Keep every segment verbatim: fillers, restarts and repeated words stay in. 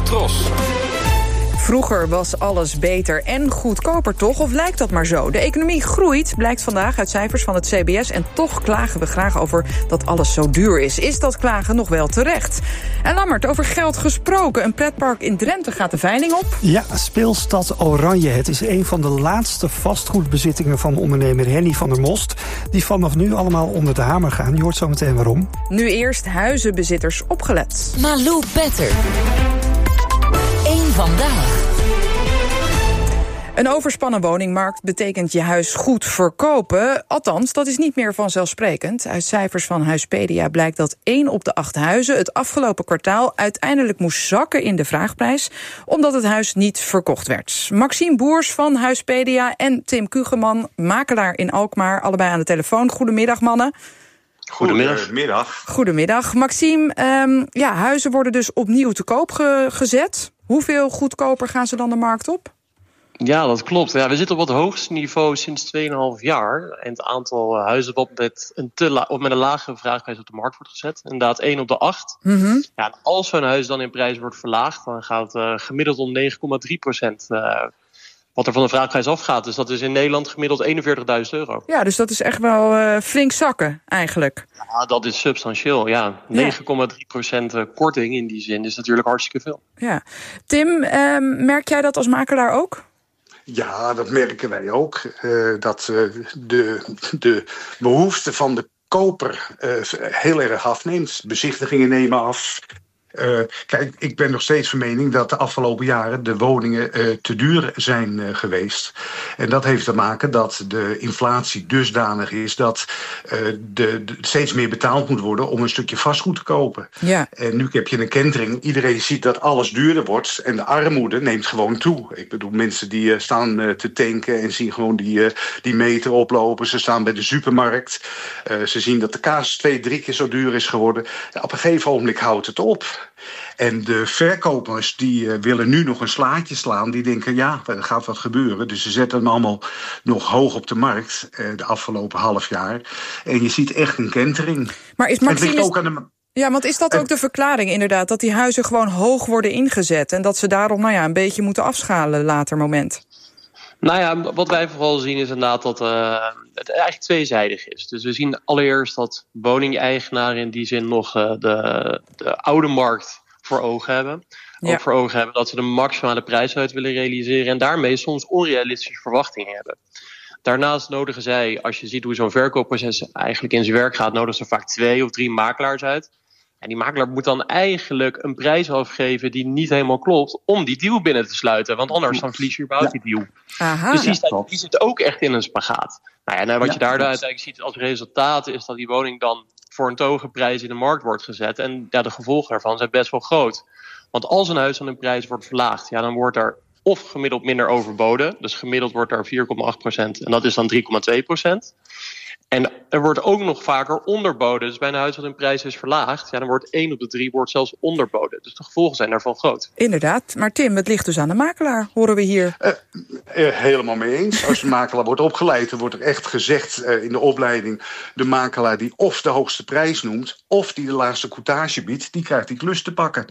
Nieuwe Tros. Vroeger was alles beter en goedkoper, toch? Of lijkt dat maar zo? De economie groeit, blijkt vandaag uit cijfers van het C B S... en toch klagen we graag over dat alles zo duur is. Is dat klagen nog wel terecht? En Lammert, over geld gesproken. Een pretpark in Drenthe gaat de veiling op. Ja, Speelstad Oranje. Het is een van de laatste vastgoedbezittingen van ondernemer Henny van der Most... die vanaf nu allemaal onder de hamer gaan. Je hoort zo meteen waarom. Nu eerst huizenbezitters opgelet. Malou Petter. Eén vandaag. Een overspannen woningmarkt betekent je huis goed verkopen. Althans, dat is niet meer vanzelfsprekend. Uit cijfers van Huispedia blijkt dat één op de acht huizen het afgelopen kwartaal uiteindelijk moest zakken in de vraagprijs, omdat het huis niet verkocht werd. Maxime Boers van Huispedia en Tim Kugeman, makelaar in Alkmaar, allebei aan de telefoon. Goedemiddag, mannen. Goedemiddag. Goedemiddag. Goedemiddag. Maxime, um, ja, huizen worden dus opnieuw te koop ge- gezet. Hoeveel goedkoper gaan ze dan de markt op? Ja, dat klopt. Ja, we zitten op het hoogste niveau sinds twee komma vijf jaar. En het aantal huizen wat met een, te la- of met een lagere vraagprijs op de markt wordt gezet. Inderdaad, één op de acht. Mm-hmm. Ja, en als zo'n huis dan in prijs wordt verlaagd, dan gaat het uh, gemiddeld om negen komma drie procent... Uh, wat er van de vraagprijs afgaat. Dus dat is in Nederland gemiddeld eenenveertigduizend euro. Ja, dus dat is echt wel uh, flink zakken eigenlijk. Ja, dat is substantieel, ja. negen komma drie procent korting in die zin is natuurlijk hartstikke veel. Ja. Tim, uh, merk jij dat als makelaar ook? Ja, dat merken wij ook. Uh, dat uh, de, de behoefte van de koper uh, heel erg afneemt. Bezichtigingen nemen af. Uh, kijk, ik ben nog steeds van mening dat de afgelopen jaren de woningen uh, te duur zijn uh, geweest. En dat heeft te maken dat de inflatie dusdanig is dat uh, de, de, steeds meer betaald moet worden om een stukje vastgoed te kopen. Ja. En nu heb je een kentering. Iedereen ziet dat alles duurder wordt en de armoede neemt gewoon toe. Ik bedoel, mensen die uh, staan uh, te tanken en zien gewoon die, uh, die meter oplopen. Ze staan bij de supermarkt. Uh, ze zien dat de kaas twee, drie keer zo duur is geworden. Ja, op een gegeven ogenblik houdt het op. En de verkopers die uh, willen nu nog een slaatje slaan. Die denken, ja, er gaat wat gebeuren. Dus ze zetten hem allemaal nog hoog op de markt uh, de afgelopen half jaar. En je ziet echt een kentering. Maar is Maxime... ook aan de... Ja, want is dat ook de verklaring inderdaad? Dat die huizen gewoon hoog worden ingezet. En dat ze daarom nou ja, een beetje moeten afschalen later moment? Nou ja, wat wij vooral zien is inderdaad dat uh, het eigenlijk tweezijdig is. Dus we zien allereerst dat woningeigenaren in die zin nog uh, de, de oude markt voor ogen hebben. Ja. Ook voor ogen hebben dat ze de maximale prijs uit willen realiseren en daarmee soms onrealistische verwachtingen hebben. Daarnaast nodigen zij, als je ziet hoe zo'n verkoopproces eigenlijk in zijn werk gaat, nodigen ze vaak twee of drie makelaars uit. En die makelaar moet dan eigenlijk een prijs afgeven die niet helemaal klopt om die deal binnen te sluiten. Want anders dan verlies je überhaupt ja. die deal. Aha, dus die, ja, staat, die zit ook echt in een spagaat. Nou ja, en wat ja, je daar klopt. uiteindelijk ziet als resultaat is dat die woning dan voor een te hoge prijs in de markt wordt gezet. En ja, de gevolgen daarvan zijn best wel groot. Want als een huis aan een prijs wordt verlaagd, ja, dan wordt er of gemiddeld minder overboden. Dus gemiddeld wordt er vier komma acht procent en dat is dan drie komma twee procent. En er wordt ook nog vaker onderboden. Dus bij een huis wat in prijs is verlaagd, ja, dan wordt één op de drie wordt zelfs onderboden. Dus de gevolgen zijn daarvan groot. Inderdaad. Maar Tim, het ligt dus aan de makelaar, horen we hier. Uh, uh, helemaal mee eens. Als de makelaar wordt opgeleid, dan wordt er echt gezegd uh, in de opleiding, de makelaar die of de hoogste prijs noemt, of die de laagste coutage biedt, die krijgt die klus te pakken.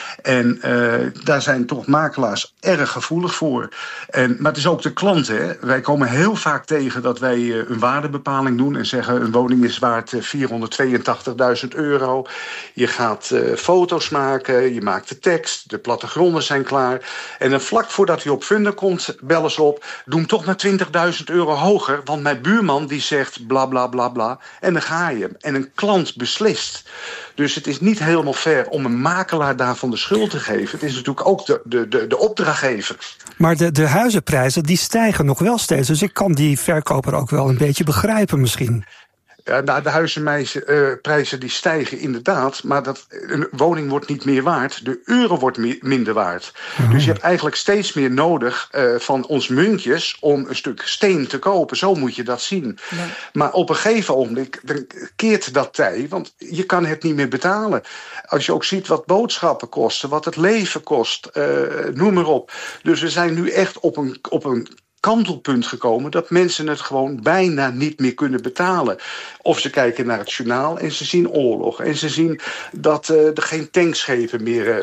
En uh, daar zijn toch makelaars erg gevoelig voor. En, maar het is ook de klant, hè. Wij komen heel vaak tegen dat wij uh, een waardebepaling doen en zeggen een woning is waard vierhonderdtweeëntachtigduizend euro. Je gaat uh, foto's maken, je maakt de tekst, de plattegronden zijn klaar. En dan vlak voordat u op Funda komt, bellen ze op, doe hem toch naar twintigduizend euro hoger, want mijn buurman die zegt bla bla bla bla. En dan ga je. En een klant beslist. Dus het is niet helemaal fair om een makelaar daarvan de schuld te geven. Het is natuurlijk ook de, de, de, de opdrachtgever. Maar de, de huizenprijzen die stijgen nog wel steeds. Dus ik kan die verkoper ook wel een beetje begrijpen misschien. Ja, nou, de huizenprijzen uh, die stijgen inderdaad, maar dat, een woning wordt niet meer waard. De euro wordt meer, minder waard. Oh. Dus je hebt eigenlijk steeds meer nodig uh, van ons muntjes om een stuk steen te kopen. Zo moet je dat zien. Ja. Maar op een gegeven ogenblik dan keert dat tij, want je kan het niet meer betalen. Als je ook ziet wat boodschappen kosten, wat het leven kost, uh, noem maar op. Dus we zijn nu echt op een, op een kantelpunt gekomen dat mensen het gewoon bijna niet meer kunnen betalen. Of ze kijken naar het journaal en ze zien oorlog. En ze zien dat uh, er geen tankschepen meer uh,